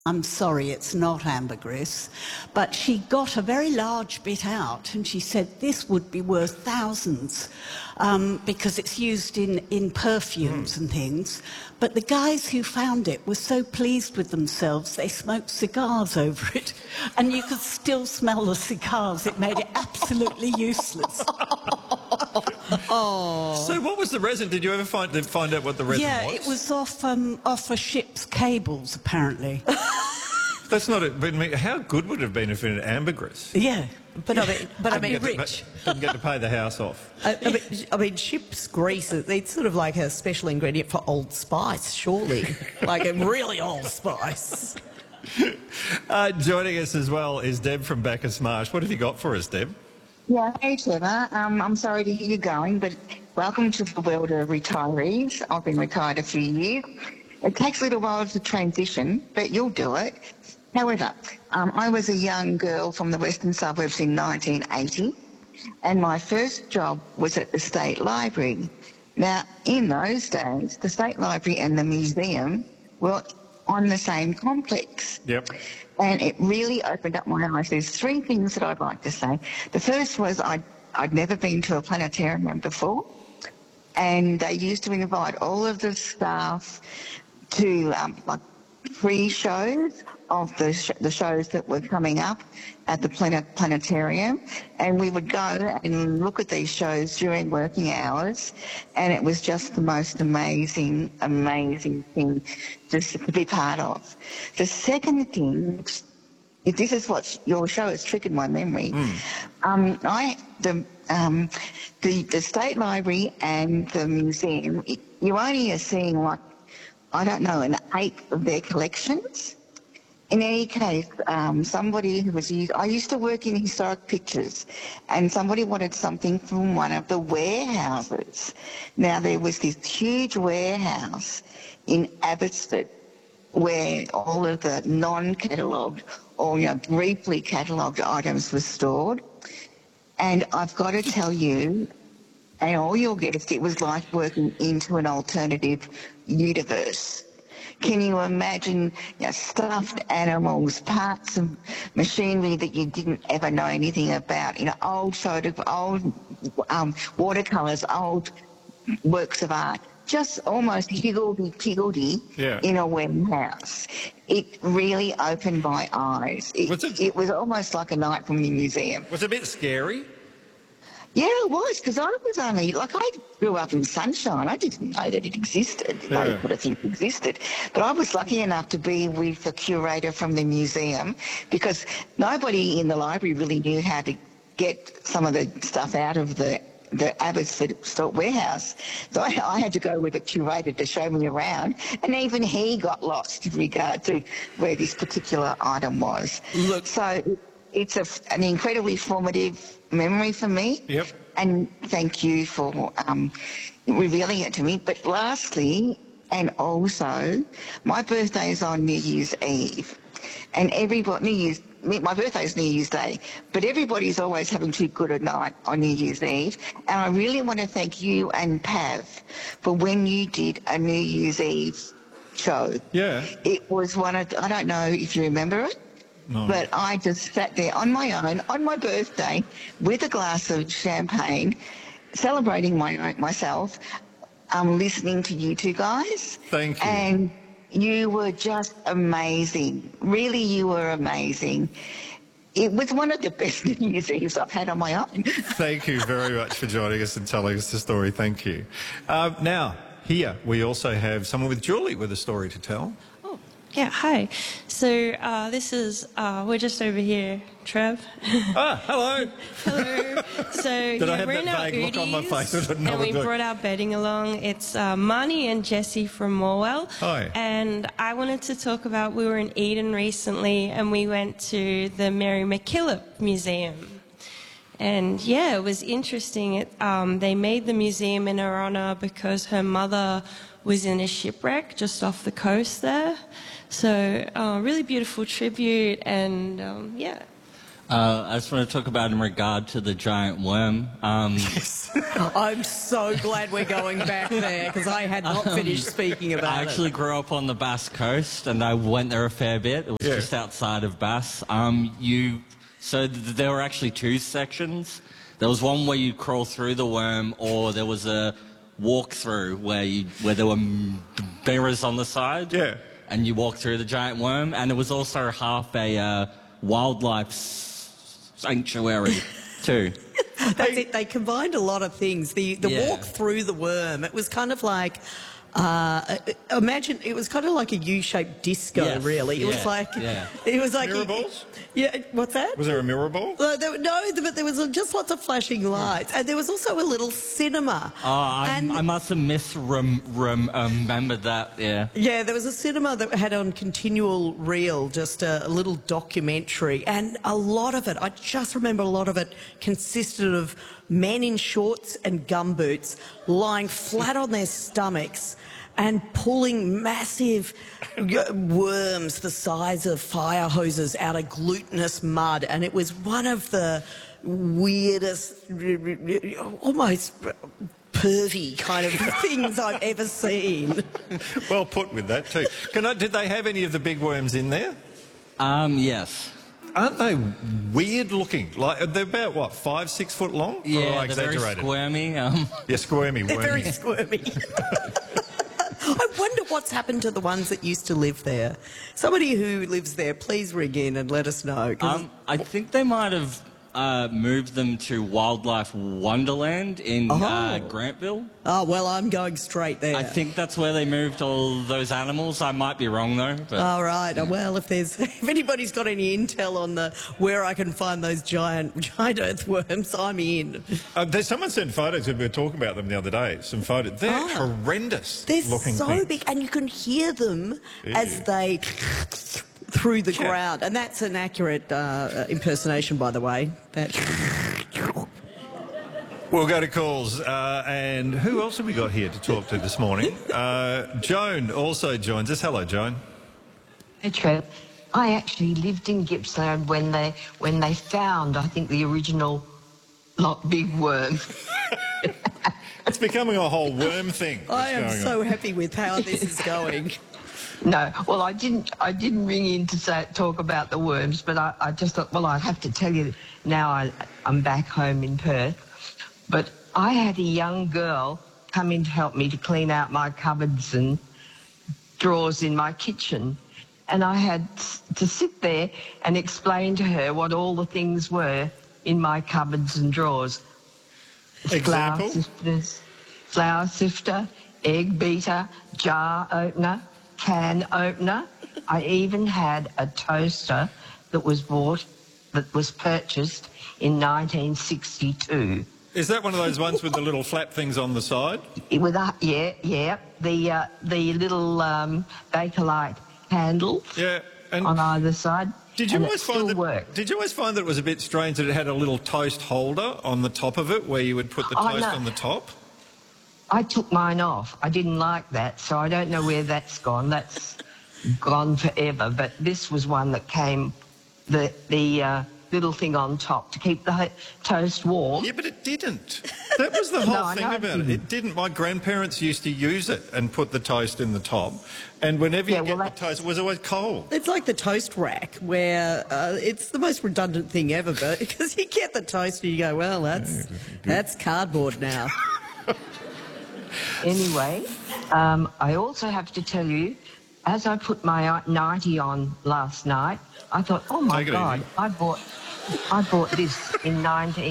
I'm sorry, it's not ambergris, but she got a very large bit out and she said this would be worth thousands because it's used in perfumes and things. But the guys who found it were so pleased with themselves, they smoked cigars over it and you could still smell the cigars. It made it absolutely useless. So what was the resin? Did you ever find out what the resin was? Yeah, it was off a ship's cables, apparently. That's not it. But how good would it have been if it had ambergris? Yeah. But I mean, Rich. Didn't get to pay the house off. I mean, ship's grease, it's sort of like a special ingredient for Old Spice, surely. Like a really Old Spice. Joining us as well is Deb from Bacchus Marsh. What have you got for us, Deb? Yeah, hey Trevor. I'm sorry to hear you going, but welcome to the world of retirees. I've been retired a few years. It takes a little while to transition, but you'll do it. However, I was a young girl from the western suburbs in 1980, and my first job was at the State Library. Now, in those days, the State Library and the museum were on the same complex. Yep. And it really opened up my eyes. There's three things that I'd like to say. The first was I'd never been to a planetarium before, and they used to invite all of the staff to like pre-shows of the shows that were coming up at the planetarium, and we would go and look at these shows during working hours, and it was just the most amazing thing just to be part of. The second thing, if this is what your show has triggered my memory, the State Library and the museum, you only are seeing like, I don't know, an eighth of their collections. In any case, somebody who was I used to work in historic pictures, and somebody wanted something from one of the warehouses. Now, there was this huge warehouse in Abbotsford where all of the non-catalogued or briefly catalogued items were stored. And I've got to tell you, and all your guests, it was like working into an alternative universe. Can you imagine stuffed animals, parts of machinery that you didn't ever know anything about, old watercolours, old works of art, just almost higgledy-piggledy in a warehouse. It really opened my eyes. It was almost like a night from the museum. Was it a bit scary? Yeah, it was, because I was only, I grew up in Sunshine. I didn't know that it existed. I didn't think it existed. But I was lucky enough to be with a curator from the museum, because nobody in the library really knew how to get some of the stuff out of the Abbotsford warehouse. So I had to go with a curator to show me around, and even he got lost in regard to where this particular item was. Look, so it's an incredibly formative memory for me. Yep. And thank you for revealing it to me. But lastly, and also, my birthday is on New Year's Eve, and my birthday is New Year's Day, but everybody's always having too good a night on New Year's Eve. And I really want to thank you and Pav for when you did a New Year's Eve show. Yeah. It was I don't know if you remember it. No. But I just sat there on my own, on my birthday, with a glass of champagne, celebrating myself, listening to you two guys. Thank you. And you were just amazing. Really, you were amazing. It was one of the best New Year's Eves I've had on my own. Thank you very much for joining us and telling us the story. Thank you. Now, here we also have someone with Julie with a story to tell. Yeah, hi. So this is, we're just over here, Trev. Hello. Hello. So Did I have we're in that our vague look on my face? I didn't know and we what brought our bedding along. It's Marnie and Jessie from Morwell. Hi. And I wanted to talk about, we were in Eden recently and we went to the Mary MacKillop Museum. And yeah, it was interesting. They made the museum in her honour because her mother was in a shipwreck just off the coast there. So really beautiful tribute and yeah. I just want to talk about in regard to the giant worm. I'm so glad we're going back there because I had not finished speaking about I actually it. grew up on the Bass Coast, and I went there a fair bit. It was just outside of Bass. There were actually two sections. There was one where you crawl through the worm, or there was a walk-through where there were mirrors on the side. Yeah. And you walk through the giant worm, and it was also half a wildlife sanctuary too. That's it. They combined a lot of things. The walk through the worm. It was kind of like. Imagine it was kind of like a U-shaped disco. Yes, really, it was like it was like Mirror balls? Yeah, what's that? Was there a mirror ball? No, but there was just lots of flashing lights, and there was also a little cinema. Oh, I must have misremembered that. Yeah. Yeah, there was a cinema that had on continual reel just a little documentary, and a lot of it, I just remember a lot of it consisted of men in shorts and gumboots lying flat on their stomachs and pulling massive worms the size of fire hoses out of glutinous mud. And it was one of the weirdest, almost pervy kind of things I've ever seen. Well put with that too. Did they have any of the big worms in there? Yes. Aren't they weird looking? Like they're about what, 5-6 foot long? Or Yeah, am I they're very exaggerated? squirmy. Yeah, squirmy. They're very wormy. squirmy. I wonder what's happened to the ones that used to live there. Somebody who lives there, please ring in and let us know. I think they might have moved them to Wildlife Wonderland in Grantville. Oh, well, I'm going straight there. I think that's where they moved all those animals. I might be wrong though. But All right. Well, if anybody's got any intel on where I can find those giant earthworms, I'm in. Someone sent photos when we were talking about them the other day. Some photos. They're horrendous They're looking so things. big, and you can hear them as they through the ground. And that's an accurate impersonation, by the way. We'll go to calls. And who else have we got here to talk to this morning? Joan also joins us. Hello, Joan. Hey, Trev. I actually lived in Gippsland when they found, I think, the original big worm. It's becoming a whole worm thing. I am so happy with how this is going. No, well, I didn't ring in to talk about the worms, but I just thought, well, I have to tell you now. I'm back home in Perth, but I had a young girl come in to help me to clean out my cupboards and drawers in my kitchen, and I had to sit there and explain to her what all the things were in my cupboards and drawers. Example? Flour sifter, egg beater, jar opener, can opener. I even had a toaster that was purchased in 1962. Is that one of those ones with the little flap things on the side? With the little Bakelite handle and on either side. Did you always find that it was a bit strange that it had a little toast holder on the top of it where you would put the toast on the top? I took mine off. I didn't like that, so I don't know where that's gone. That's gone forever. But this was one that came, the little thing on top to keep the toast warm. Yeah, but it didn't. That was the whole thing about it. It didn't. My grandparents used to use it and put the toast in the top. And whenever you get the toast, it was always cold. It's like the toast rack, where it's the most redundant thing ever, but because you get the toast and you go, well, that's cardboard now. Anyway, I also have to tell you, as I put my nightie on last night, I thought, oh my God, I bought this in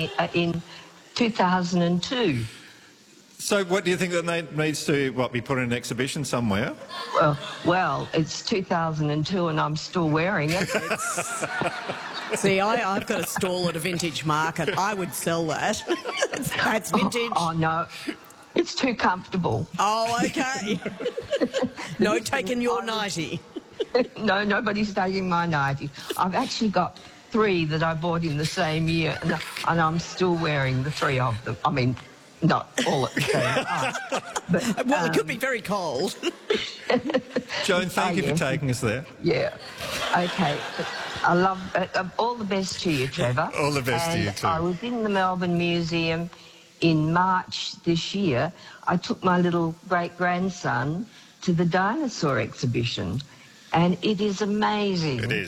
2002. So what do you think that needs to be put in an exhibition somewhere? Well, it's 2002 and I'm still wearing it. See, I've got a stall at a vintage market. I would sell that. That's vintage. Oh no. It's too comfortable. Oh, okay. No taking your nightie. No, nobody's taking my nightie. I've actually got 3 that I bought in the same year, and I'm still wearing the 3 of them. I mean, not all at the same time. But, well, it could be very cold. Joan, thank you for taking us there. Yeah. Okay. But I love all the best to you, Trevor. All the best to you too. I was in the Melbourne Museum in March this year. I took my little great-grandson to the dinosaur exhibition, and it is amazing. It is.